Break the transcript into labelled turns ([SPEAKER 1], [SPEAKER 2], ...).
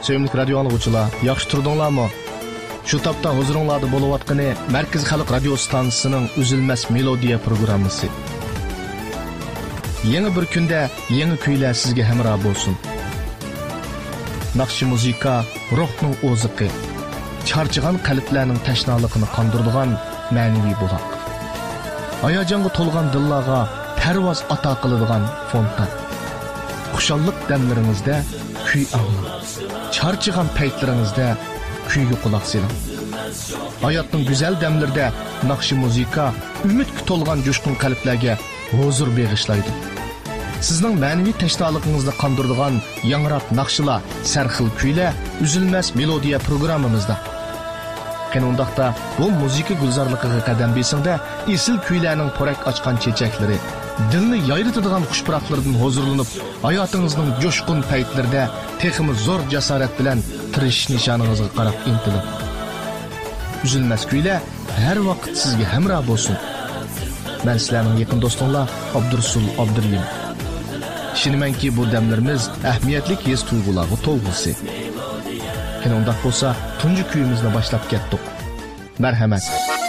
[SPEAKER 1] Söyümlük radio anlıqçılar, yaxşı turdunlarmı? Şu tapda huzuringlarda bo'layotgani Markaz Xalq radio stansiyasining Üzülmez Melodiya programmasi. Yeni bir kunda yeni kuylar sizga hamroh bo'lsin. Naqshi muzika ruhning o'ziqi, charchigan qalblarning tashnaligini qondiradigan ma'naviy buloq. Hayajonga to'lgan dillarga parvoz ato qiladigan fontan. Xushallik damlaringizda kuy anglang. Charchigan paytlaringizda kuyga quloq soling. Hayotning go'zal damlarida naqshi muzika umidga to'lgan jo'shqin qalblarga huzur bag'ishlaydi. Sizning ma'naviy tashnoligingizni qondiradigan yangrab naqshlar, sarxil kuylar Üzülmez Melodiya programmamizda. Qanundaqda bu muzika gulzorligiga qadam besingda esil kuylarning porak ochgan chechaklari, dilni yayritadigan xushpuroqlardan huzurlanib, hayotingizning jo'shqin paytlarida texmi zo'r jasorat bilan tirishish nishoningizga qarab intilib. Üzülmez kuylar har vaqt sizga hamroh bo'lsin. Men sizlarning yaqin do'stinglar Abdursul Abdurlim. Ishonamanki bu damlarimiz ahamiyatli his tuyg'ularga to'lg'isi. Qanday bo'lsa, tunji kuyimizni boshlab ketdik. Marhamat.